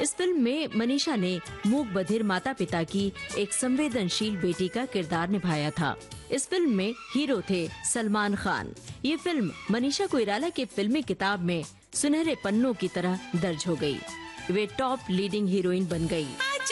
इस फिल्म में मनीषा ने मूक बधिर माता पिता की एक संवेदनशील बेटी का किरदार निभाया था। इस फिल्म में हीरो थे सलमान खान। ये फिल्म मनीषा कोइराला के फिल्मी किताब में सुनहरे पन्नों की तरह दर्ज हो गई। वे टॉप लीडिंग हीरोइन बन गई।